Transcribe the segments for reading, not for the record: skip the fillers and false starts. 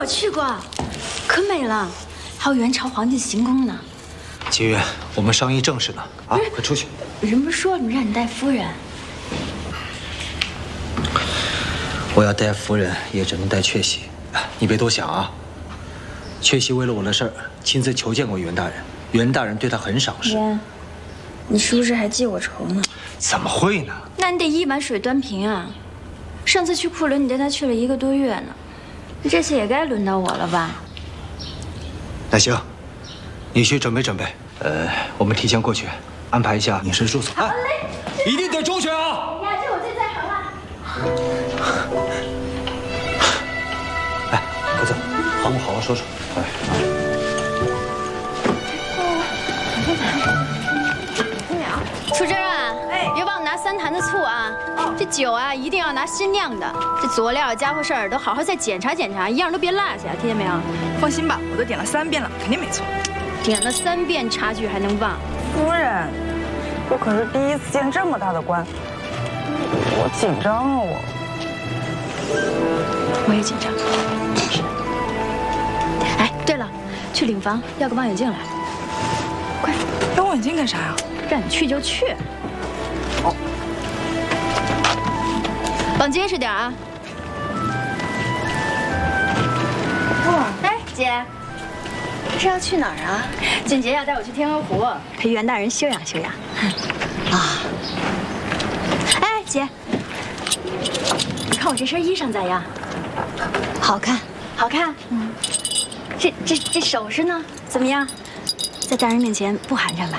我去过，可美了，还有元朝皇帝的行宫呢。 吉云，我们商议正事呢，啊，快出去。 人不是说了吗？让你带夫人。 我要带夫人，也只能带雀喜。你别多想啊。雀喜为了我的事儿，亲自求见过袁大人，袁大人对他很赏识。 爷，你是不是还记我仇呢？ 怎么会呢？ 那你得一碗水端平啊！上次去库伦，你带他去了1个多月呢，这次也该轮到我了吧？ 那行，你去准备准备。我们提前过去安排一下饮食住宿。 好嘞， 一定得周全啊！ 呀，这我最在行了。 来，快走，和我好好说说。哎。 楚真啊，别忘了拿3坛的醋啊。这酒啊，一定要拿新酿的。这佐料、家伙事儿都好好再检查检查，一样都别落下，听见没有？ 放心吧，我都点了3遍了，肯定没错。 点了3遍，差距还能忘？ 夫人，我可是第一次见这么大的官，我紧张啊我。 我也紧张。哎，对了，去领房要个望远镜来，快！ 要望远镜干啥呀？ 让你去就去。哦，绑结实点啊！哇，哎，姐，这要去哪儿啊？俊杰要带我去天鹅湖陪袁大人休养休养。啊！哎，姐，你看我这身衣裳咋样？好看，好看。嗯，这首饰呢？怎么样？在大人面前不寒碜吧？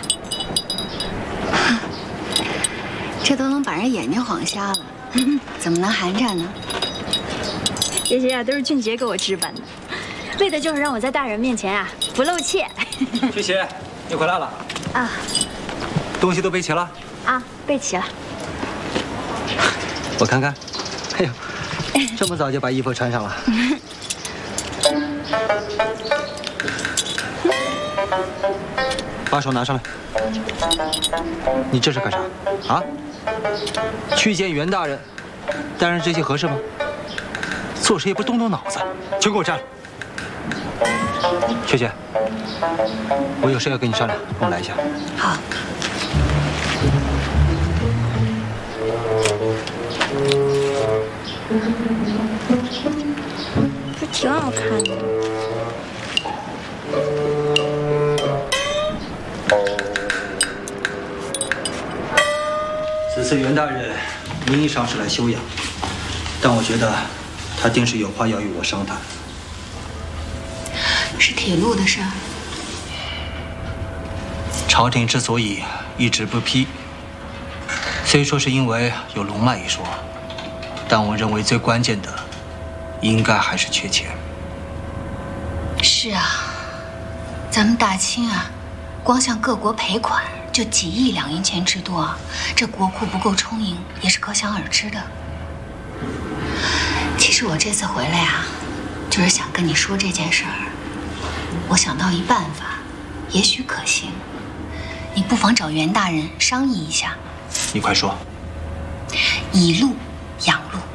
这都能把人眼睛晃瞎了，怎么能寒碜呢？ 这些啊都是俊杰给我置办的，为的就是让我在大人面前啊不露怯。 雪喜，你回来了啊？ 东西都备齐了？ 啊，备齐了。 我看看，哎呦，这么早就把衣服穿上了。把手拿上来。你这是干啥？啊？去见袁大人，大人这些合适吗？做事也不动动脑子，全给我站了。雪姐，我有事要跟你商量，跟我来一下。 好。 这挺好看的。 此次袁大人名义上是来休养，但我觉得他定是有话要与我商谈。 是铁路的事儿。 朝廷之所以一直不批，虽说是因为有龙脉一说，但我认为最关键的，应该还是缺钱。 是啊，咱们大清啊，光向各国赔款就几亿两银钱之多啊，这国库不够充盈也是可想而知的。其实我这次回来啊，就是想跟你说这件事儿。我想到一办法，也许可行，你不妨找袁大人商议一下。 你快说。 以鹿养鹿。